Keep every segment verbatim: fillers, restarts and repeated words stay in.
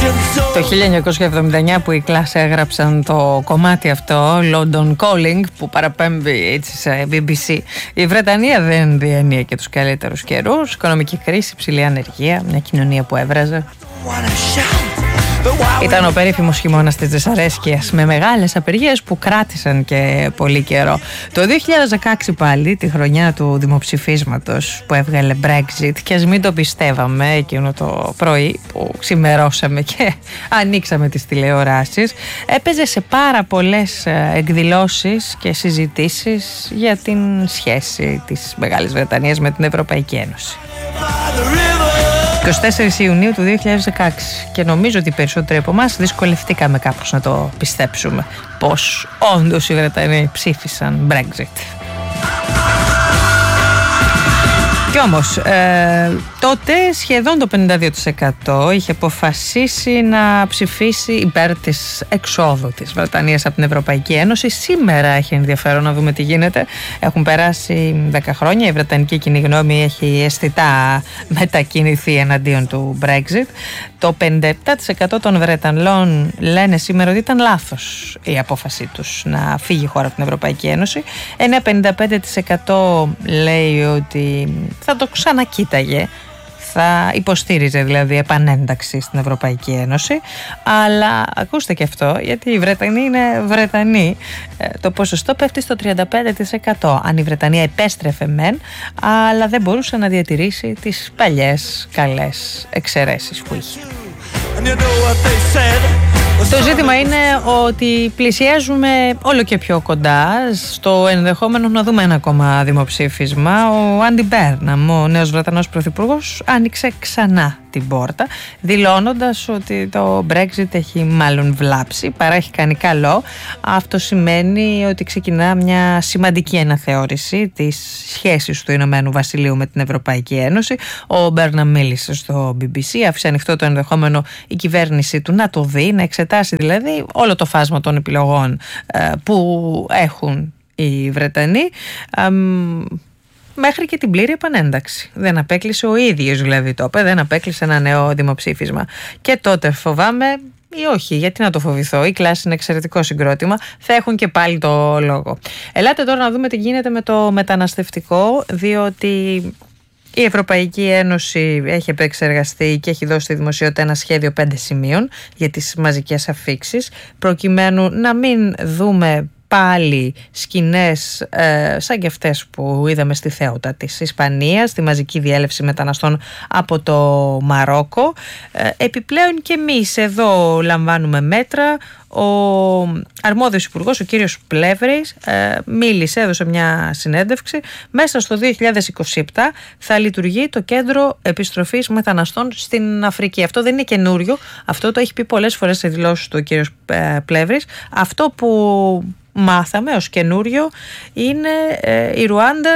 Το χίλια εννιακόσια εβδομήντα εννιά που οι Clash έγραψαν το κομμάτι αυτό, London Calling, που παραπέμπει έτσι σε μπι μπι σι, η Βρετανία δεν διένυε και τους καλύτερους καιρούς. Οικονομική κρίση, ψηλή ανεργία, μια κοινωνία που έβραζε. Ήταν ο περίφημος χειμώνας της δυσαρέσκειας με μεγάλες απεργίες που κράτησαν και πολύ καιρό. Το δύο χιλιάδες δεκαέξι πάλι, τη χρονιά του δημοψηφίσματος που έβγαλε Brexit, και ας μην το πιστεύαμε εκείνο το πρωί που ξημερώσαμε και ανοίξαμε τις τηλεοράσεις, έπαιζε σε πάρα πολλές εκδηλώσεις και συζητήσεις για την σχέση της Μεγάλης Βρετανίας με την Ευρωπαϊκή Ένωση. είκοσι τέσσερις Ιουνίου του δύο χιλιάδες δεκαέξι, και νομίζω ότι οι περισσότεροι από εμάς δυσκολευτήκαμε κάπως να το πιστέψουμε πως όντως οι Βρετανοί ψήφισαν Brexit. Κι όμως ε, τότε σχεδόν το πενήντα δύο τοις εκατό είχε αποφασίσει να ψηφίσει υπέρ της εξόδου της Βρετανίας από την Ευρωπαϊκή Ένωση. Σήμερα έχει ενδιαφέρον να δούμε τι γίνεται. Έχουν περάσει δέκα χρόνια, η βρετανική κοινή γνώμη έχει αισθητά μετακινηθεί εναντίον του Brexit. Το πενήντα επτά τοις εκατό των Βρετανών λένε σήμερα ότι ήταν λάθος η απόφασή τους να φύγει η χώρα από την Ευρωπαϊκή Ένωση. Ένα πενήντα πέντε τοις εκατό λέει ότι θα το ξανακοίταγε, θα υποστήριζε δηλαδή επανένταξη στην Ευρωπαϊκή Ένωση. Αλλά ακούστε και αυτό, γιατί οι Βρετανοί είναι Βρετανοί, το ποσοστό πέφτει στο τριάντα πέντε τοις εκατό. Αν η Βρετανία επέστρεφε μεν, αλλά δεν μπορούσε να διατηρήσει τις παλιές καλές εξαιρέσεις που είχε. Το ζήτημα είναι ότι πλησιάζουμε όλο και πιο κοντά στο ενδεχόμενο να δούμε ένα ακόμα δημοψήφισμα. Ο Άντι Μπέρναμ, ο νέος Βρετανός πρωθυπουργός, άνοιξε ξανά την πόρτα, δηλώνοντας ότι το Brexit έχει μάλλον βλάψει παρά έχει κάνει καλό. Αυτό σημαίνει ότι ξεκινά μια σημαντική αναθεώρηση της σχέσης του Ηνωμένου Βασιλείου με την Ευρωπαϊκή Ένωση. Ο Μπέρναμ μίλησε στο μπι μπι σι, άφησε ανοιχτό το ενδεχόμενο η κυβέρνηση του να το δει, να εξετάσει δηλαδή όλο το φάσμα των επιλογών ε, που έχουν οι Βρετανοί, ε, μέχρι και την πλήρη επανένταξη. Δεν απέκλεισε ο ίδιος, δηλαδή το είπε, δεν απέκλεισε ένα νέο δημοψήφισμα. Και τότε φοβάμαι, ή όχι, γιατί να το φοβηθώ, η Clash είναι εξαιρετικό συγκρότημα, θα έχουν και πάλι το λόγο. Ελάτε τώρα να δούμε τι γίνεται με το μεταναστευτικό, διότι η Ευρωπαϊκή Ένωση έχει επεξεργαστεί και έχει δώσει στη δημοσιότητα ένα σχέδιο πέντε σημείων για τις μαζικές αφίξεις, προκειμένου να μην δούμε πάλι σκηνές ε, σαν και αυτές που είδαμε στη Θέουτα της Ισπανίας, τη μαζική διέλευση μεταναστών από το Μαρόκο. Ε, επιπλέον και εμείς εδώ λαμβάνουμε μέτρα. Ο αρμόδιος υπουργός, ο κύριος Πλεύρης, ε, μίλησε, έδωσε μια συνέντευξη. Μέσα στο δύο χιλιάδες είκοσι επτά θα λειτουργεί το κέντρο επιστροφής μεταναστών στην Αφρική. Αυτό δεν είναι καινούριο, αυτό το έχει πει πολλές φορές σε δηλώσεις του ο κύριος ε, Πλεύρης. Αυτό που μάθαμε ως καινούριο είναι ε, η Ρουάντα,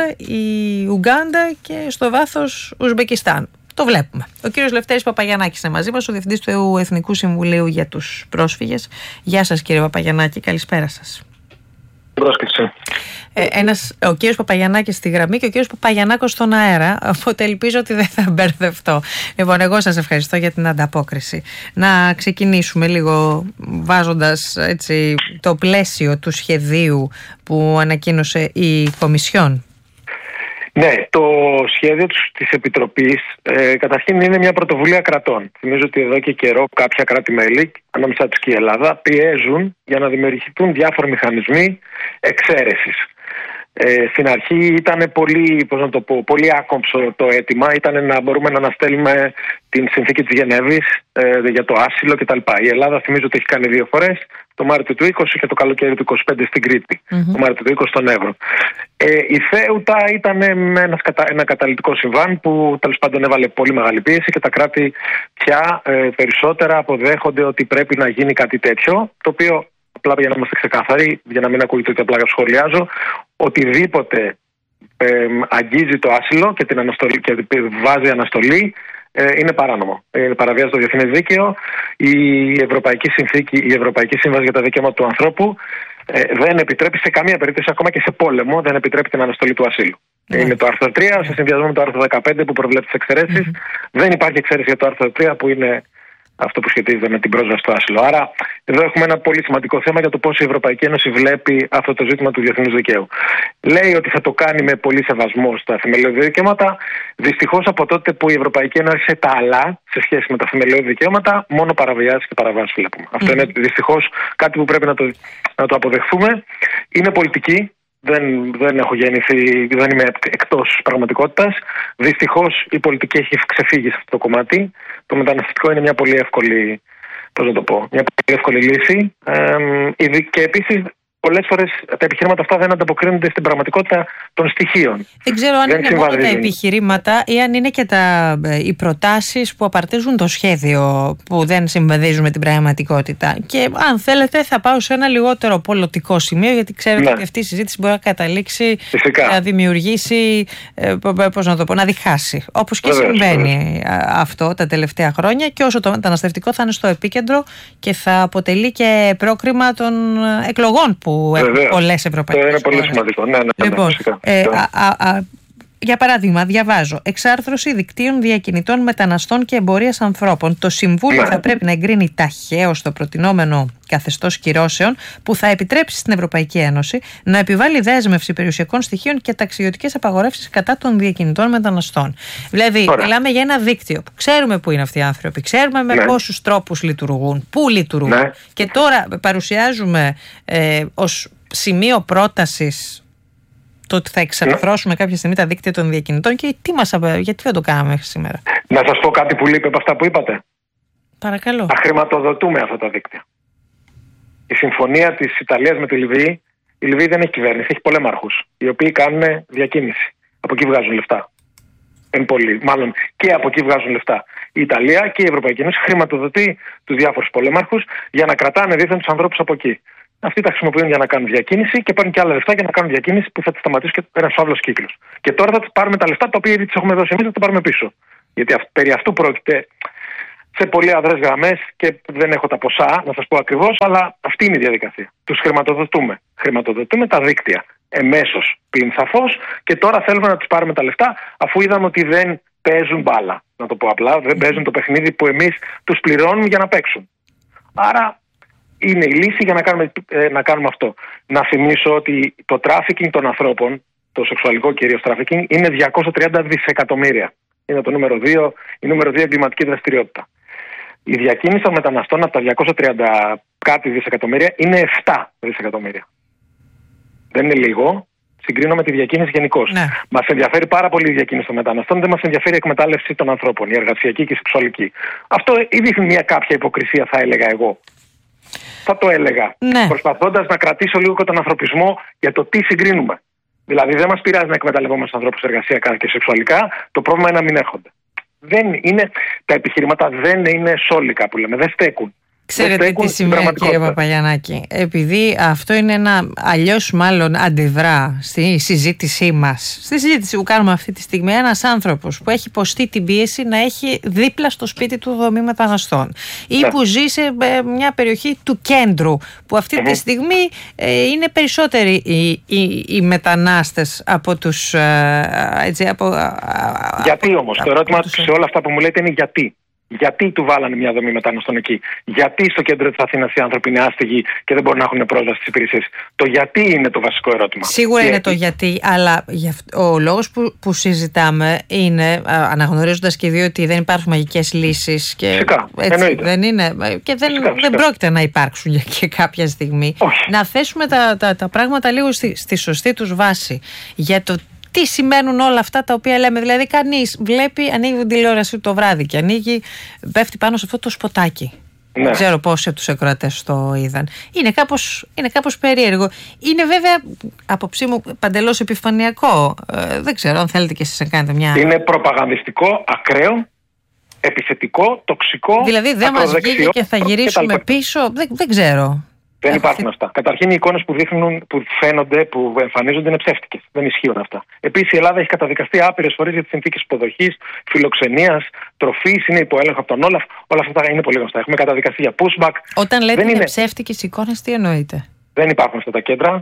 η Ουγκάντα και στο βάθος Ουσμπεκιστάν. Το βλέπουμε. Ο κύριος Λευτέρης Παπαγιαννάκης είναι μαζί μας, ο Διευθυντής του Εθνικού Συμβουλίου για τους Πρόσφυγες. Γεια σας κύριε Παπαγιαννάκη, καλησπέρα σας. Πρόσκληση. Ε, ένας, ο κύριος Παπαγιαννάκης στη γραμμή και ο κύριος Παπαγιαννάκος στον αέρα, οπότε ελπίζω ότι δεν θα μπερδευτώ. Λοιπόν, εγώ σας ευχαριστώ για την ανταπόκριση. Να ξεκινήσουμε λίγο βάζοντας έτσι, το πλαίσιο του σχεδίου που ανακοίνωσε η Κομισιόν. Ναι, το σχέδιο της Επιτροπής ε, καταρχήν είναι μια πρωτοβουλία κρατών. Θυμίζω ότι εδώ και καιρό κάποια κράτη-μέλη, ανάμεσά τους και η Ελλάδα, πιέζουν για να δημιουργηθούν διάφοροι μηχανισμοί εξαίρεσης. Ε, στην αρχή ήταν πολύ, πώς να το πω, πολύ άκομψο το αίτημα. Ήταν να μπορούμε να αναστέλουμε την συνθήκη της Γενέβης ε, για το άσυλο κτλ. Η Ελλάδα θυμίζω ότι έχει κάνει δύο φορές, το Μάρτιο του είκοσι και το καλοκαίρι του είκοσι πέντε στην Κρήτη. Mm-hmm. Το Μάρτιο του είκοσι στον Εύρο. Ε, η Θέουτα ήταν ένας, ένα καταλυτικό συμβάν που τέλος πάντων έβαλε πολύ μεγάλη πίεση και τα κράτη πια ε, περισσότερα αποδέχονται ότι πρέπει να γίνει κάτι τέτοιο, το οποίο, απλά για να είμαστε ξεκάθαροι, για να μην ακούγεται ότι απλά σχολιάζω, οτιδήποτε ε, αγγίζει το άσυλο και την αναστολή, και βάζει αναστολή, ε, είναι παράνομο. Ε, παραβιάζει το διεθνές δίκαιο. Η Ευρωπαϊκή Συνθήκη, η Ευρωπαϊκή Σύμβαση για τα Δικαιώματα του Ανθρώπου ε, δεν επιτρέπει σε καμία περίπτωση, ακόμα και σε πόλεμο, δεν επιτρέπει την αναστολή του ασύλου. Yeah. Είναι το άρθρο τρία σε συνδυασμό με το άρθρο δεκαπέντε που προβλέπει τις εξαιρέσεις. Mm-hmm. Δεν υπάρχει εξαίρεση για το άρθρο τρία που είναι αυτό που σχετίζεται με την πρόσβαση στο άσυλο. Άρα, εδώ έχουμε ένα πολύ σημαντικό θέμα για το πώς η Ευρωπαϊκή Ένωση βλέπει αυτό το ζήτημα του διεθνούς δικαίου. Λέει ότι θα το κάνει με πολύ σεβασμό στα θεμελιώδη δικαιώματα. Δυστυχώς, από τότε που η Ευρωπαϊκή Ένωση άρχισε τα αλλά σε σχέση με τα θεμελιώδη δικαιώματα, μόνο παραβιάσεις και παραβάσεις βλέπουμε. Mm. Αυτό είναι δυστυχώς κάτι που πρέπει να το, να το αποδεχθούμε. Είναι πολιτική. Δεν, δεν έχω γεννηθεί, δεν είμαι εκτός πραγματικότητας. Δυστυχώς η πολιτική έχει ξεφύγει σε αυτό το κομμάτι. Το μεταναστευτικό είναι μια πολύ εύκολη, πώς να το πω, μια πολύ εύκολη λύση. Ε, και επίσης πολλές φορές τα επιχειρήματα αυτά δεν ανταποκρίνονται στην πραγματικότητα των στοιχείων. Δεν ξέρω αν δεν είναι μόνο τα επιχειρήματα ή αν είναι και τα, οι προτάσεις που απαρτίζουν το σχέδιο που δεν συμβαδίζουν με την πραγματικότητα. Και αν θέλετε θα πάω σε ένα λιγότερο πολιτικό σημείο, γιατί ξέρετε ναι. ότι αυτή η συζήτηση μπορεί να καταλήξει Φυσικά. να δημιουργήσει, πώς να το πω, να διχάσει. Όπως και Βεβαίως, συμβαίνει Βεβαίως. αυτό τα τελευταία χρόνια, και όσο το μεταναστευτικό θα είναι στο επίκεντρο και θα αποτελεί και πρόκριμα των εκλογών που που έχουν πολλές ευρωπαϊκές χώρες. Είναι πολύ σημαντικό. Ναι, ναι, ναι, λοιπόν, φυσικά. Ε, α, α, α, για παράδειγμα, διαβάζω εξάρθρωση δικτύων διακινητών μεταναστών και εμπορίας ανθρώπων. Το Συμβούλιο ναι. θα πρέπει να εγκρίνει ταχαίως το προτινόμενο καθεστώς κυρώσεων που θα επιτρέψει στην Ευρωπαϊκή Ένωση να επιβάλλει δέσμευση περιουσιακών στοιχείων και ταξιδιωτικές απαγορεύσεις κατά των διακινητών μεταναστών. Δηλαδή, Ωραία. μιλάμε για ένα δίκτυο που ξέρουμε πού είναι αυτοί οι άνθρωποι, ξέρουμε με ναι. πόσους τρόπους λειτουργούν, πού λειτουργούν. Ναι. Και τώρα παρουσιάζουμε ε, ως σημείο πρότασης το ότι θα εξαρθρώσουμε κάποια στιγμή τα δίκτυα των διακινητών, και τι μας, γιατί δεν το κάναμε μέχρι σήμερα. Να σας πω κάτι που λείπει από αυτά που είπατε. Παρακαλώ. Θα χρηματοδοτούμε αυτά τα δίκτυα. Η συμφωνία της Ιταλίας με τη Λιβύη, η Λιβύη δεν έχει κυβέρνηση, έχει πολέμαρχους, οι οποίοι κάνουν διακίνηση. Από εκεί βγάζουν λεφτά. Εν πολύ, μάλλον και από εκεί βγάζουν λεφτά. Η Ιταλία και η Ευρωπαϊκή Ένωση χρηματοδοτεί τους διάφορους πολέμαρχους για να κρατάνε δίθεν τους ανθρώπους από εκεί. Αυτοί τα χρησιμοποιούν για να κάνουν διακίνηση και παίρνουν και άλλα λεφτά για να κάνουν διακίνηση που θα τη σταματήσει και ένα φαύλος κύκλος. Και τώρα θα τις πάρουμε τα λεφτά τα οποία ήδη τις έχουμε δώσει εμείς, θα τα πάρουμε πίσω. Γιατί περί αυτού πρόκειται σε πολύ αδρές γραμμές και δεν έχω τα ποσά να σας πω ακριβώς, αλλά αυτή είναι η διαδικασία. Τους χρηματοδοτούμε. Χρηματοδοτούμε τα δίκτυα εμέσως πινθαφώς και τώρα θέλουμε να τους πάρουμε τα λεφτά, αφού είδαμε ότι δεν παίζουν μπάλα. Να το πω απλά, δεν παίζουν το παιχνίδι που εμείς τους πληρώνουμε για να παίξουν. Άρα είναι η λύση για να κάνουμε, ε, να κάνουμε αυτό. Να θυμίσω ότι το τράφικινγκ των ανθρώπων, το σεξουαλικό κυρίως τράφικινγκ, είναι διακόσια τριάντα δισεκατομμύρια. Είναι το νούμερο δύο, η νούμερο δύο εγκληματική δραστηριότητα. Η διακίνηση των μεταναστών από τα διακόσια τριάντα κάτι δισεκατομμύρια είναι επτά δισεκατομμύρια. Δεν είναι λίγο. Συγκρίνω με τη διακίνηση γενικώς. Ναι. Μας ενδιαφέρει πάρα πολύ η διακίνηση των μεταναστών, δεν μας ενδιαφέρει η εκμετάλλευση των ανθρώπων, η εργασιακή και η σεξουαλική. Αυτό δείχνει μια κάποια υποκρισία, θα έλεγα εγώ. Θα το έλεγα. Ναι. Προσπαθώντας να κρατήσω λίγο και τον ανθρωπισμό για το τι συγκρίνουμε. Δηλαδή, δεν μας πειράζει να εκμεταλλευόμαστε τους ανθρώπους εργασιακά και σεξουαλικά, το πρόβλημα είναι να μην έρχονται. Δεν είναι, τα επιχειρήματα δεν είναι σόλικα που λέμε, δεν στέκουν. Ξέρετε τι σημαίνει, κύριε Παπαγιαννάκη? Επειδή αυτό είναι ένα αλλιώς μάλλον αντιδρά στη συζήτησή μας, στη συζήτηση που κάνουμε αυτή τη στιγμή, ένας άνθρωπος που έχει υποστεί την πίεση να έχει δίπλα στο σπίτι του δομή μεταναστών ή ναι. που ζει σε μια περιοχή του κέντρου, που αυτή mm-hmm. τη στιγμή ε, είναι περισσότεροι οι, οι, οι μετανάστες από τους ε, έτσι, από, γιατί από, όμως, από, το ερώτημα από τους... σε όλα αυτά που μου λέτε είναι γιατί. Γιατί του βάλανε μια δομή μεταναστών εκεί? Γιατί στο κέντρο της Αθήνας οι άνθρωποι είναι άστεγοι και δεν μπορούν να έχουν πρόσβαση στις υπηρεσίες? Το γιατί είναι το βασικό ερώτημα. Σίγουρα και είναι το γιατί, αλλά ο λόγος που, που συζητάμε είναι, αναγνωρίζοντας και δύο ότι δεν υπάρχουν μαγικές λύσεις και φυσικά, έτσι, δεν είναι, και δεν, φυσικά, φυσικά. δεν πρόκειται να υπάρξουν και κάποια στιγμή. Όχι. Να θέσουμε τα, τα, τα πράγματα λίγο στη, στη σωστή τους βάση για το τι σημαίνουν όλα αυτά τα οποία λέμε. Δηλαδή, κανείς βλέπει, ανοίγει την τηλεόραση το βράδυ και ανοίγει, πέφτει πάνω σε αυτό το σποτάκι. Ναι. Δεν ξέρω πόσοι από τους ακροατές το είδαν. Είναι κάπως, είναι κάπως περίεργο. Είναι βέβαια, απόψη μου, παντελώς επιφανειακό. Ε, δεν ξέρω αν θέλετε και εσείς να κάνετε μια. Είναι προπαγανδιστικό, ακραίο, επιθετικό, τοξικό. Δηλαδή, δεν μας βγήκε και θα γυρίσουμε και πίσω. Δεν, δεν ξέρω. Δεν υπάρχουν αυτά. Καταρχήν, οι εικόνες που δείχνουν, που φαίνονται, που εμφανίζονται είναι ψεύτικες. Δεν ισχύουν αυτά. Επίσης, η Ελλάδα έχει καταδικαστεί άπειρες φορές για τις συνθήκες υποδοχής, φιλοξενίας, τροφής, είναι υπό έλεγχο από τον Όλαφ. Όλα αυτά είναι πολύ γνωστά. Έχουμε καταδικαστεί για pushback. Όταν λέτε είναι ψεύτικες εικόνες, τι εννοείτε? Δεν υπάρχουν αυτά τα κέντρα.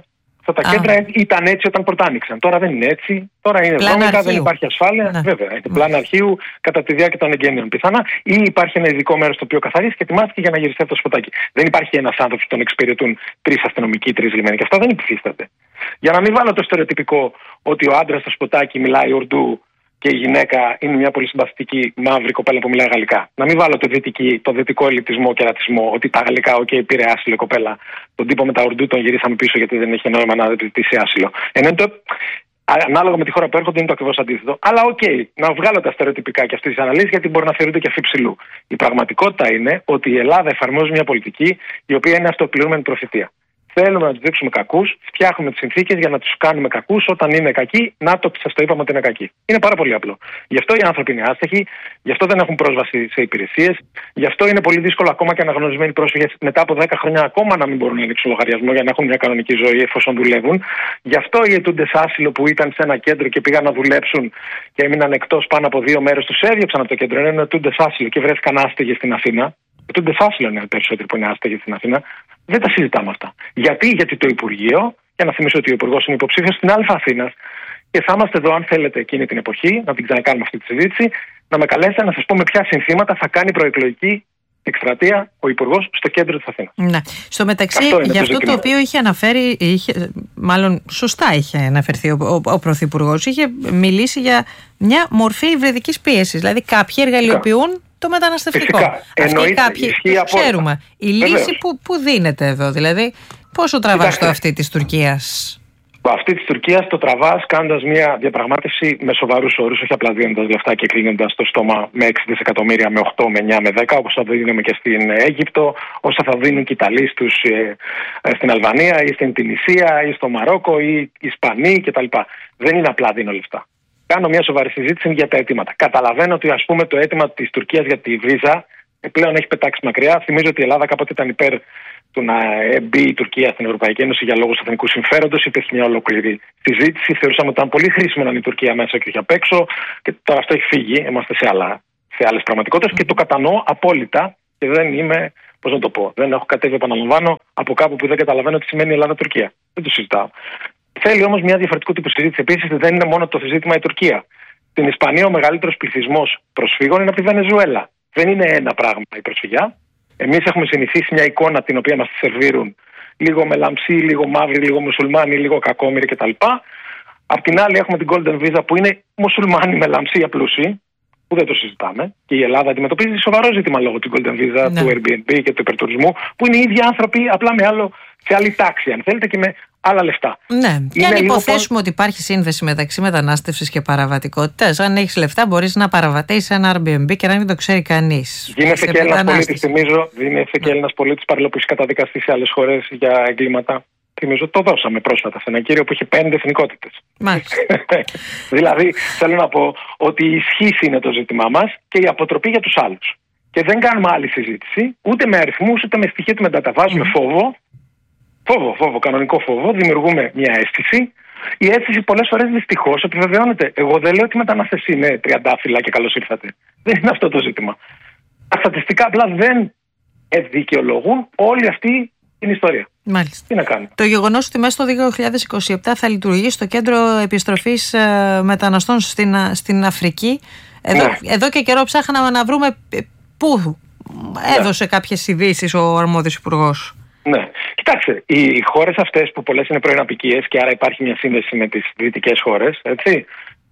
Αυτά τα κέντρα ήταν έτσι όταν πρώτα άνοιξαν. Τώρα δεν είναι έτσι. Τώρα είναι βρώμικα, δεν υπάρχει ασφάλεια. Ναι. Βέβαια, είναι πλάνα αρχείου κατά τη διάρκεια των εγγένειων πιθανά, ή υπάρχει ένα ειδικό μέρος το οποίο καθαρίζει και ετοιμάστηκε για να γυριστεί αυτό το σποτάκι. Δεν υπάρχει ένας άνθρωπος που τον εξυπηρετούν τρεις αστυνομικοί, τρεις λιμένικοι. Αυτά δεν υφίστανται. Για να μην βάλω το στερεοτυπικό ότι ο άντρας στο σποτάκι μιλάει Ουρντού και η γυναίκα είναι μια πολύ συμπαθητική μαύρη κοπέλα που μιλάει γαλλικά. Να μην βάλω το, δυτική, το δυτικό ελιτισμό και ρατσισμό, ότι τα γαλλικά, οκ, okay, πήρε άσυλο η κοπέλα. Τον τύπο με τα Ουρντού τον γυρίσαμε πίσω γιατί δεν είχε νόημα να ζητήσει άσυλο. Ενώ το, ανάλογα με τη χώρα που έρχονται είναι το ακριβώς αντίθετο. Αλλά οκ, okay, να βγάλω τα στερεοτυπικά και αυτή τη αναλύση γιατί μπορεί να θεωρείται και αφιψηλού. Η πραγματικότητα είναι ότι η Ελλάδα εφαρμόζει μια πολιτική η οποία είναι αυτοπληρούμενη προφητεία. Θέλουμε να τους δείξουμε κακούς, φτιάχνουμε τις συνθήκες για να τους κάνουμε κακούς όταν είναι κακοί. Να το, σας το είπαμε ότι είναι κακοί. Είναι πάρα πολύ απλό. Γι' αυτό οι άνθρωποι είναι άστεχοι, γι' αυτό δεν έχουν πρόσβαση σε υπηρεσίες, γι' αυτό είναι πολύ δύσκολο ακόμα και αναγνωρισμένοι πρόσφυγες μετά από δέκα χρόνια ακόμα να μην μπορούν να ανοίξουν λογαριασμό για να έχουν μια κανονική ζωή εφόσον δουλεύουν. Γι' αυτό οι αιτούντες άσυλο που ήταν σε ένα κέντρο και πήγαν να δουλέψουν και έμειναν εκτός πάνω από δύο μέρες, τους έδιωξαν από το κέντρο. Είναι αιτούντες άσυλο και βρέθηκαν άστεγοι στην Αθήνα. Αιτούντες άσυλο είναι περισσότεροι που είναι άστεγοι στην Αθήνα. Δεν τα συζητάμε αυτά. Γιατί, γιατί το Υπουργείο, για να θυμίσω ότι ο Υπουργός είναι υποψήφιος στην Α Αθήνας, και θα είμαστε εδώ, αν θέλετε, εκείνη την εποχή, να την ξανακάνουμε αυτή τη συζήτηση, να με καλέσετε να σας πω με ποια συνθήματα θα κάνει προεκλογική εκστρατεία ο Υπουργός στο κέντρο της Αθήνας. Ναι. Στο μεταξύ, για αυτό το οποίο είχε αναφέρει, είχε, μάλλον σωστά είχε αναφερθεί ο, ο, ο Πρωθυπουργός, είχε μιλήσει για μια μορφή υβριδικής πίεσης. Δηλαδή, κάποιοι εργαλειοποιούν το μεταναστευτικό. Φυσικά. Αυτοί κάποιοι ξέρουμε. Η λύση που, που δίνεται εδώ, δηλαδή, πόσο τραβάς το αυτή της Τουρκίας? Αυτή της Τουρκίας το τραβάς κάνοντας μια διαπραγμάτευση με σοβαρούς όρους, όχι απλά δίνοντας λεφτά και κλείνοντας το στόμα με έξι δισεκατομμύρια, με οκτώ, με εννιά, με δέκα, όπως θα δίνουμε και στην Αίγυπτο, όσα θα δίνουν και οι Ιταλοί στους, ε, ε, στην Αλβανία ή στην Τινησία ή στο Μαρόκο ή οι Ισπανοί κτλ. Δεν είναι απλά δίνω λεφτά. Κάνω μια σοβαρή συζήτηση για τα αιτήματα. Καταλαβαίνω ότι, ας πούμε, το αίτημα της Τουρκίας για τη βίζα πλέον έχει πετάξει μακριά. Θυμίζω ότι η Ελλάδα κάποτε ήταν υπέρ του να μπει η Τουρκία στην Ευρωπαϊκή Ένωση για λόγους εθνικού συμφέροντος. Υπήρχε μια ολόκληρη συζήτηση. Θεωρούσαμε ότι ήταν πολύ χρήσιμο να είναι η Τουρκία μέσα και όχι απ' έξω. Και τώρα αυτό έχει φύγει. Είμαστε σε, άλλα, σε άλλες πραγματικότητες και το κατανοώ απόλυτα και δεν είμαι, πώς να το πω, δεν έχω κατέβει, επαναλαμβάνω, από κάπου που δεν καταλαβαίνω τι σημαίνει Ελλάδα-Τουρκία. Δεν το συζητάω. Θέλει όμως μια διαφορετικού τύπου συζήτηση. Επίσης, δεν είναι μόνο το ζήτημα η Τουρκία. Στην Ισπανία ο μεγαλύτερος πληθυσμός προσφύγων είναι από τη Βενεζουέλα. Δεν είναι ένα πράγμα η προσφυγιά. Εμείς έχουμε συνηθίσει μια εικόνα την οποία μας τη σερβίρουν λίγο μελαμψοί, λίγο μαύροι, λίγο μουσουλμάνοι, λίγο κακόμοιροι κτλ. Απ' την άλλη έχουμε την Golden Visa που είναι μουσουλμάνοι, μελαμψοί, απλούσιοι, που δεν το συζητάμε. Και η Ελλάδα αντιμετωπίζει σοβαρό ζήτημα λόγω του Golden Visa, ναι, του Airbnb και του υπερτουρισμού, που είναι οι ίδιοι άνθρωποι, απλά με άλλο, σε άλλη τάξη, αν θέλετε, και με άλλα λεφτά. Ναι, και αν υποθέσουμε πο... ότι υπάρχει σύνδεση μεταξύ μετανάστευσης και παραβατικότητας, αν έχεις λεφτά, μπορείς να παραβατήσεις ένα Airbnb και να μην το ξέρει κανείς. Γίνεσαι και Έλληνας πολίτης, θυμίζω. Γίνεσαι και Έλληνας πολίτης, παρόλο που έχει καταδικαστεί σε άλλες χώρες για εγκλήματα. Θυμίζω, το δώσαμε πρόσφατα σε έναν κύριο που είχε πέντε εθνικότητες. Μάλιστα. Δηλαδή, θέλω να πω ότι η ισχύς είναι το ζήτημά μας και η αποτροπή για τους άλλους. Και δεν κάνουμε άλλη συζήτηση, ούτε με αριθμούς, ούτε με στοιχεία του μεταβάζουμε mm. φόβο. Φόβο, φόβο, κανονικό φόβο. Δημιουργούμε μια αίσθηση. Η αίσθηση πολλές φορές δυστυχώς επιβεβαιώνεται. Εγώ δεν λέω ότι οι μετανάστες είναι τριαντάφυλλα και καλώς ήρθατε. Δεν είναι αυτό το ζήτημα. Τα στατιστικά απλά δεν δικαιολογούν όλη αυτή την ιστορία. Μάλιστα. Τι να κάνει. Το γεγονός ότι μέσα στο δύο χιλιάδες είκοσι επτά θα λειτουργήσει το κέντρο επιστροφής μεταναστών στην, στην Αφρική. Εδώ, ναι. εδώ και καιρό ψάχναμε να βρούμε πού έδωσε ναι. κάποιες ειδήσεις ο αρμόδιος υπουργός. Ναι. Κοιτάξτε, οι χώρες αυτές που πολλές είναι πρώην απικίες και άρα υπάρχει μια σύνδεση με τις δυτικές χώρες, έτσι,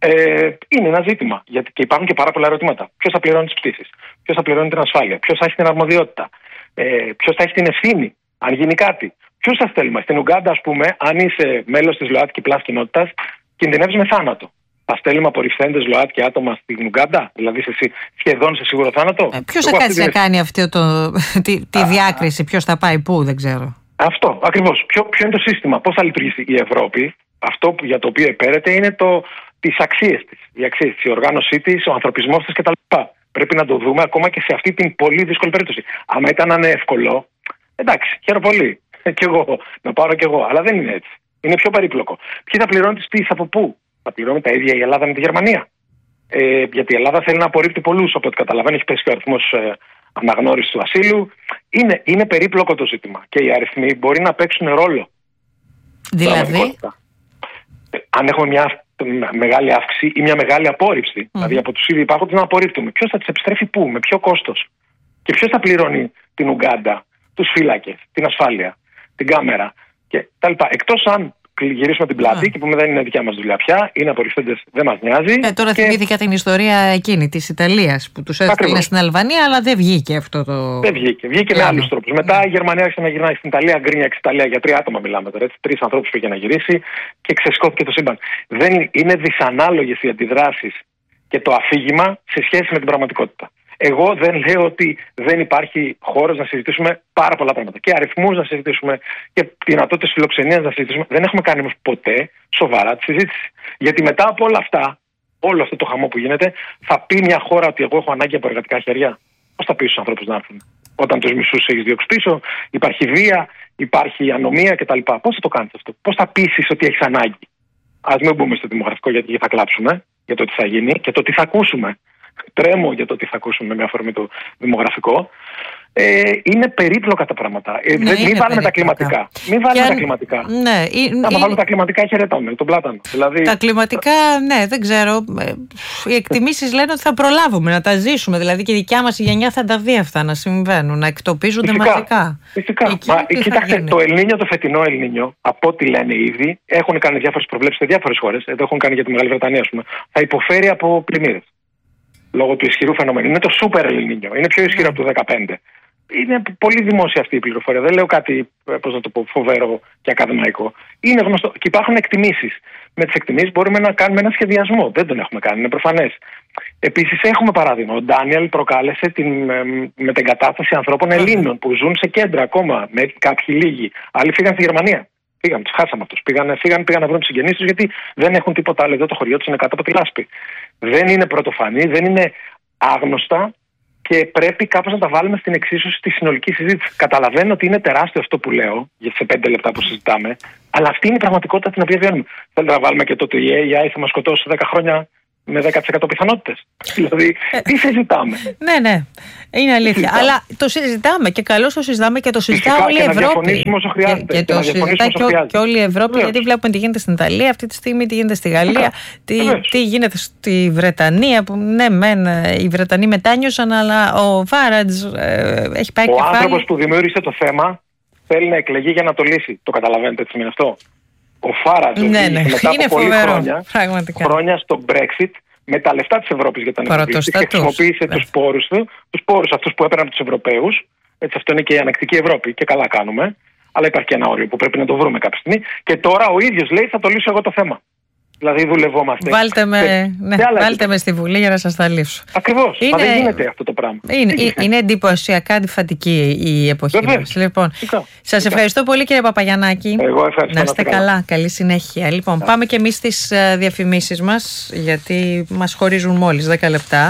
ε, είναι ένα ζήτημα. Γιατί και υπάρχουν και πάρα πολλά ερωτήματα. Ποιος θα πληρώνει τις πτήσεις, ποιος θα πληρώνει την ασφάλεια, ποιος θα έχει την αρμοδιότητα, ε, ποιος θα έχει την ευθύνη, αν γίνει κάτι. Ποιους θα στέλνουμε. Στην Ουγκάντα, ας πούμε, αν είσαι μέλος της ΛΟΑΤΚΙ πλάς κοινότητας, κινδυνεύεις με θάνατο. Θα στέλνουμε απορριφθέντες ΛΟΑΤΚΙ άτομα στην Ουγκάντα, δηλαδή σε, σχεδόν σε σίγουρο θάνατο. Ε, ποιος θα κάτσει να κάνει αυτή το, τη, τη διάκριση, ποιος θα πάει πού, δεν ξέρω. Αυτό, ακριβώς. Ποιο, ποιο είναι το σύστημα, πώς θα λειτουργήσει η Ευρώπη. Αυτό που, για το οποίο επέρεται είναι το, τις αξίες της. Οι αξίες της, η οργάνωσή της, ο ανθρωπισμός της κτλ. Πρέπει να το δούμε ακόμα και σε αυτή την πολύ δύσκολη περίπτωση. Άμα ήταν εύκολο, εντάξει, χαίρομαι πολύ. Κι εγώ, να πάρω κι εγώ. Αλλά δεν είναι έτσι. Είναι πιο περίπλοκο. Ποιοι θα πληρώνουν τις πτήσεις από πού? Θα πληρώνει τα ίδια η Ελλάδα με τη Γερμανία. Ε, γιατί η Ελλάδα θέλει να απορρίπτει πολλούς, από ό,τι καταλαβαίνει, έχει πέσει και ο αριθμός ε, αναγνώρισης του ασύλου. Είναι, είναι περίπλοκο το ζήτημα και οι αριθμοί μπορεί να παίξουν ρόλο. Δηλαδή, αν έχουμε μια μεγάλη αύξηση ή μια μεγάλη απόρριψη, mm. δηλαδή από τους ήδη υπάρχοντες να απορρίπτουμε, ποιος θα τις επιστρέφει πού, με ποιο κόστος και ποιος θα πληρώνει την Ουγκάντα, τους φύλακες, την ασφάλεια, την κάμερα και τα λοιπά. Εκτός αν γυρίσουμε την πλάτη yeah. και πούμε δεν είναι δικιά μας δουλειά πια, είναι απορριφθέντες, δεν μας νοιάζει. Ε, τώρα και... θυμήθηκα την ιστορία εκείνη της Ιταλίας που τους έστειλε στην Αλβανία, αλλά δεν βγήκε αυτό το. Δεν βγήκε. Βγήκε yeah. με άλλους τρόπους. Yeah. Μετά η Γερμανία άρχισε να γυρνάει στην Ιταλία, γκρίνια στην Ιταλία, για τρία άτομα μιλάμε τώρα. Τρεις ανθρώπους πήγε να γυρίσει και ξεσκόθηκε το σύμπαν. Δεν είναι δυσανάλογες οι αντιδράσεις και το αφήγημα σε σχέση με την πραγματικότητα. Εγώ δεν λέω ότι δεν υπάρχει χώρος να συζητήσουμε πάρα πολλά πράγματα. Και αριθμούς να συζητήσουμε και δυνατότητες φιλοξενίας να συζητήσουμε. Δεν έχουμε κάνει όμως ποτέ σοβαρά τη συζήτηση. Γιατί μετά από όλα αυτά, όλο αυτό το χαμό που γίνεται, θα πει μια χώρα ότι εγώ έχω ανάγκη από εργατικά χέρια. Πώς θα πει στους ανθρώπους να έρθουν, όταν τους μισούς έχεις διώξει πίσω, υπάρχει βία, υπάρχει ανομία κτλ. Πώς θα το κάνεις αυτό, πώς θα πείσεις ότι έχεις ανάγκη. Ας μην μπούμε στο δημογραφικό γιατί θα κλάψουμε για το τι θα γίνει και το τι θα ακούσουμε. Τρέμω για το τι θα ακούσουμε με αφορμή το δημογραφικό. Ε, είναι περίπλοκα τα πράγματα. Ε, ναι, μην βάλουμε τα κλιματικά. Μην βάλουμε αν... τα κλιματικά. Ναι, Αν είναι... βάλουμε τα κλιματικά, χαιρετάμε τον πλάτανο. Δηλαδή... Τα κλιματικά, ναι, δεν ξέρω. Οι εκτιμήσεις λένε ότι θα προλάβουμε να τα ζήσουμε. Δηλαδή και η δικιά μας η γενιά θα τα δει αυτά να συμβαίνουν, να εκτοπίζονται φυσικά, μαζικά. Φυσικά. Μα, κοιτάξτε, το Ελνίνιο, το φετινό Ελνίνιο, από ό,τι λένε ήδη, έχουν κάνει διάφορες προβλέψεις σε διάφορες χώρες. Εδώ έχουν κάνει για τη Μεγάλη Βρετανία, ας πούμε. Θα υποφέρει από πλημμύρες. Λόγω του ισχυρού φαινομένου. Είναι το σούπερ Ελνίνιο. Είναι πιο ισχυρό από το δεκαπέντε. Είναι πολύ δημόσια αυτή η πληροφορία. Δεν λέω κάτι, πώς να το πω, φοβερό και ακαδημαϊκό. Είναι γνωστό. Και υπάρχουν εκτιμήσεις. Με τις εκτιμήσεις μπορούμε να κάνουμε ένα σχεδιασμό. Δεν τον έχουμε κάνει, είναι προφανές. Επίσης, έχουμε παράδειγμα. Ο Ντάνιελ προκάλεσε την μετεγκατάσταση ανθρώπων Ελλήνων που ζουν σε κέντρα ακόμα, με κάποιοι λίγοι. Άλλοι φύγαν στη Γερμανία. Πήγαν, τους χάσαμε αυτούς. Πήγαν, φύγαν, πήγαν να βρουν τους συγγενείς τους γιατί δεν έχουν τίποτα άλλο. Εδώ το χωριό τους είναι κάτω από τη λάσπη. Δεν είναι πρωτοφανή, δεν είναι άγνωστα και πρέπει κάπως να τα βάλουμε στην εξίσωση στη συνολική συζήτηση. Καταλαβαίνω ότι είναι τεράστιο αυτό που λέω, για σε πέντε λεπτά που συζητάμε, αλλά αυτή είναι η πραγματικότητα την οποία βιώνουμε. Θέλετε να βάλουμε και το ότι η έι άι θα μας σκοτώσει σε δέκα χρόνια με δέκα τοις εκατό πιθανότητες. Δηλαδή, τι συζητάμε. Ναι, ναι. Είναι αλήθεια. Συζητάμε. Αλλά το συζητάμε και καλώς το συζητάμε και το συζητά φυσικά, όλη η Ευρώπη. Να διαφωνήσουμε όσο χρειάζεται. Και, και, και το συζητά και, και όλη η Ευρώπη, Βεβαίως. Γιατί βλέπουμε τι γίνεται στην Ιταλία αυτή τη στιγμή, τι γίνεται στη Γαλλία, τι, τι γίνεται στη Βρετανία. Που ναι, μεν οι Βρετανοί μετάνιωσαν, αλλά ο Φάραντζ ε, έχει πάει ο κεφάλι. Ο άνθρωπος που δημιούργησε το θέμα θέλει να εκλεγεί για να το λύσει. Το καταλαβαίνετε τι σημαίνει αυτό. Ο Φάραντζ ναι, ναι. μετά είναι από πολλή φοβερό, χρόνια, χρόνια στο Brexit, με τα λεφτά της Ευρώπης για τα ανεκδοτήσεις, χρησιμοποίησε ναι. τους πόρους του, τους πόρους αυτούς που έπαιρναν τους Ευρωπαίους. Έτσι, αυτό είναι και η ανεκτική Ευρώπη και καλά κάνουμε. Αλλά υπάρχει και ένα όριο που πρέπει να το βρούμε κάποια στιγμή. Και τώρα ο ίδιος λέει θα το λύσω εγώ το θέμα. Δηλαδή δουλευόμαστε. Βάλτε με, ναι, βάλτε με στη Βουλή για να σας τα λύσω. Ακριβώς. Είναι, Μα δεν γίνεται αυτό το πράγμα. Είναι, είναι εντυπωσιακά αντιφατική η εποχή μας. Λοιπόν, σας ευχαριστώ πολύ κύριε Παπαγιαννάκη. Εγώ ευχαριστώ. Να είστε καλά. καλά. Καλή συνέχεια. Λοιπόν, πάμε και εμείς στις διαφημίσεις μας, γιατί μας χωρίζουν μόλις δέκα λεπτά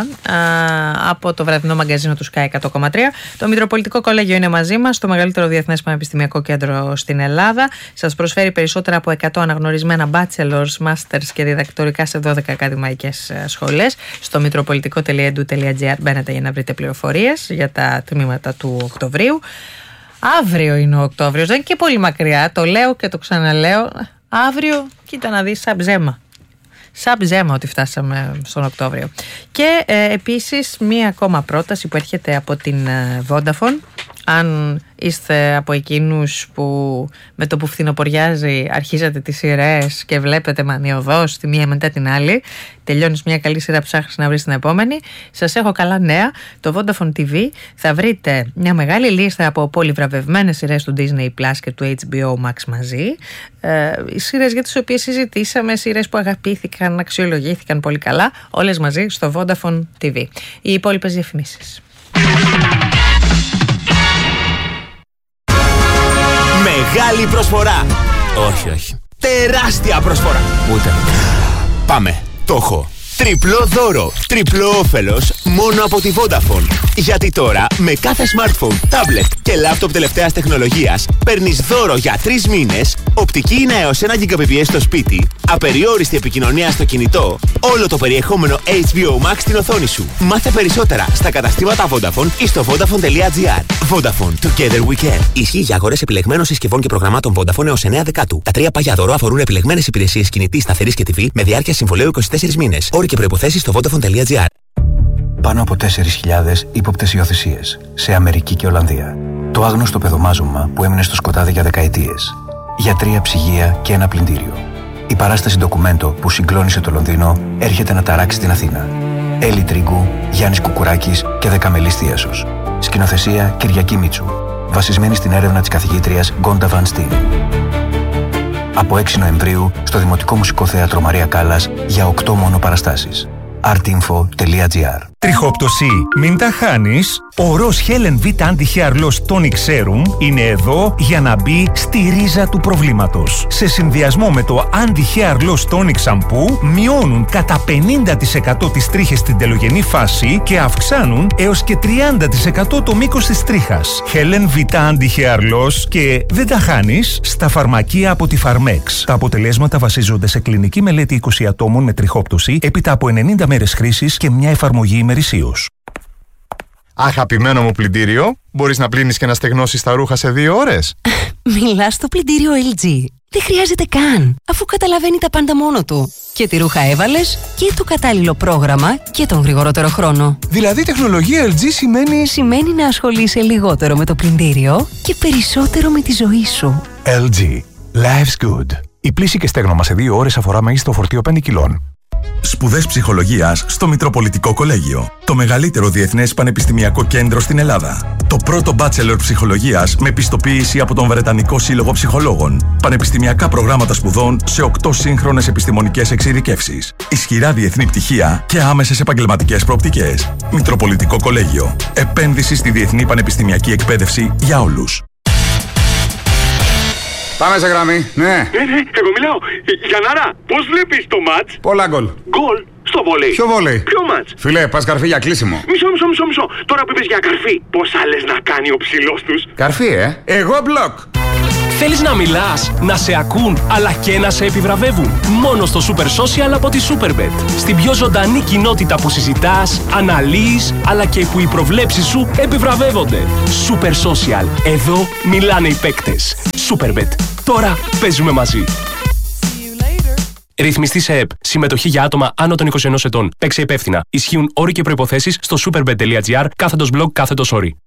από το βραδινό μαγκαζίνο του Sky εκατό κόμμα τρία. Το Μητροπολιτικό Κολέγιο είναι μαζί μας, το μεγαλύτερο διεθνές πανεπιστημιακό κέντρο στην Ελλάδα. Σας προσφέρει περισσότερα από εκατό αναγνωρισμένα bachelors, masters και διδακτορικά σε δώδεκα ακαδημαϊκές σχολές. Στο μητροπολιτικό τελεία ι ντι γιου τελεία τζι άρ μπαίνετε για να βρείτε πληροφορίες για τα τμήματα του Οκτωβρίου. Αύριο είναι ο Οκτώβριος, δεν είναι και πολύ μακριά, το λέω και το ξαναλέω. Αύριο, κοίτα να δεις, σαν ψέμα. Σαν ψέμα ότι φτάσαμε στον Οκτώβριο. Και ε, επίσης μία ακόμα πρόταση που έρχεται από την ε, Vodafone. Αν είστε από εκείνους που με το που φθινοποριάζει αρχίζετε τις σειρές και βλέπετε μανιωδώς τη μία μετά την άλλη, τελειώνεις μια καλή σειρά, ψάχνεις να βρεις την επόμενη, σας έχω καλά νέα. Το Vodafone τι βι θα βρείτε μια μεγάλη λίστα από πολυβραβευμένες σειρές του Disney Plus και του έιτς μπι ο Max μαζί. Ε, σειρές για τις οποίες συζητήσαμε, σειρές που αγαπήθηκαν, αξιολογήθηκαν πολύ καλά, όλες μαζί στο Vodafone τι βι. Οι υπόλοιπες διαφημίσεις. Μεγάλη προσφορά. Όχι, όχι. Τεράστια προσφορά. Ούτε. Πάμε. Το έχω. Τριπλό δώρο, τριπλό όφελος μόνο από τη Vodafone. Γιατί τώρα με κάθε smartphone, tablet και laptop τελευταίας τεχνολογίας παίρνεις δώρο για τρεις μήνες, οπτική ίνα έως ένα Gbps στο σπίτι, απεριόριστη επικοινωνία στο κινητό, όλο το περιεχόμενο έιτς μπι ο Max στην οθόνη σου. Μάθε περισσότερα στα καταστήματα Vodafone ή στο vodafone τελεία gr. Vodafone, together we can. Ισχύει για αγορές επιλεγμένων συσκευών και προγραμμάτων Vodafone έως εννέα Δεκάτου. Τα τρία πάγια δώρο αφορούν επιλεγμένες υπηρεσίες κινητής, σταθερής και τι βι με διάρκεια συμβολαίου είκοσι τέσσερις μήνες. Όροι και προϋποθέσεις στο vodafone τελεία gr. Πάνω από τέσσερις χιλιάδες ύποπτες υιοθεσίες σε Αμερική και Ολλανδία. Το άγνωστο παιδομάζωμα που έμεινε στο σκοτάδι για δεκαετίες. Γιατρία, ψυγεία και ένα πλυντήριο. Η παράσταση ντοκουμέντο που συγκλώνησε το Λονδίνο έρχεται να ταράξει την Αθήνα. Έλλη Τρίγκου, Γιάννης Κουκουράκης και Δεκαμελής Θίασος. Σκηνοθεσία Κυριακή Μίτσου. Βασισμένη στην έρευνα της καθηγήτριας Γκόντα Βαν Στιν. Από έξι Νοεμβρίου στο Δημοτικό Μουσικό Θέατρο Μαρία Κάλλας για οκτώ μόνο παραστάσεις. artinfo τελεία gr. Τριχόπτωση, μην τα χάνεις. Ο ροζ Helen V Anti-Hair Loss Tonic Serum είναι εδώ για να μπει στη ρίζα του προβλήματος. Σε συνδυασμό με το Anti-Hair Loss Tonic Shampoo μειώνουν κατά πενήντα τοις εκατό τις τρίχες στην τελογενή φάση και αυξάνουν έως και τριάντα τοις εκατό το μήκος της τρίχας. Helen V Anti-Hair Loss και δεν τα χάνεις στα φαρμακεία από τη Pharmex. Τα αποτελέσματα βασίζονται σε κλινική μελέτη είκοσι ατόμων με τριχόπτωση έπειτα από ενενήντα μέρες χρήσης και μια εφαρμογή ημερησίως. Αγαπημένο μου πλυντήριο, μπορείς να πλύνεις και να στεγνώσεις τα ρούχα σε δύο ώρες. Μιλάς στο πλυντήριο ελ τζι. Δεν χρειάζεται καν, αφού καταλαβαίνει τα πάντα μόνο του. Και τη ρούχα έβαλες και το κατάλληλο πρόγραμμα και τον γρηγορότερο χρόνο. Δηλαδή τεχνολογία ελ τζι σημαίνει... Σημαίνει να ασχολείσαι λιγότερο με το πλυντήριο και περισσότερο με τη ζωή σου. ελ τζι. Life's good. Η πλύση και στέγνομα σε δύο ώρες αφορά μέγιστο φορτίο πέντε κιλών. Σπουδές ψυχολογίας στο Μητροπολιτικό Κολέγιο. Το μεγαλύτερο διεθνές πανεπιστημιακό κέντρο στην Ελλάδα. Το πρώτο bachelor ψυχολογίας με πιστοποίηση από τον Βρετανικό Σύλλογο Ψυχολόγων. Πανεπιστημιακά προγράμματα σπουδών σε οκτώ σύγχρονες επιστημονικές εξειδικεύσεις. Ισχυρά διεθνή πτυχία και άμεσες επαγγελματικές προοπτικές. Μητροπολιτικό Κολέγιο. Επένδυση στη διεθνή πανεπιστημιακή εκπαίδευση για όλους. Πάμε σε γραμμή, ναι. Ναι, ναι, εγώ μιλάω. Γιαννάρα, πώς βλέπεις το μάτς? Πολλά γκολ. Γκολ στο βολέι. Ποιο βολέι? Ποιο μάτς? Φίλε, πας καρφί για κλείσιμο. Μισό, μισό, μισό, μισό. Τώρα που είπες για καρφί, πώς άλλες να κάνει ο ψηλός τους? Καρφί, ε. Εγώ μπλοκ. Θέλεις να μιλάς, να σε ακούν, αλλά και να σε επιβραβεύουν? Μόνο στο Super Social από τη Superbet. Στην πιο ζωντανή κοινότητα που συζητάς, αναλύεις, αλλά και που οι προβλέψεις σου επιβραβεύονται. Super Social. Εδώ μιλάνε οι παίκτες. Superbet. Τώρα παίζουμε μαζί. Ρυθμιστή σε ΕΠ. Συμμετοχή για άτομα άνω των είκοσι ενός ετών. Παίξε υπεύθυνα. Ισχύουν όροι και προϋποθέσεις στο superbet τελεία gr κάθετος blog κάθετος όροι.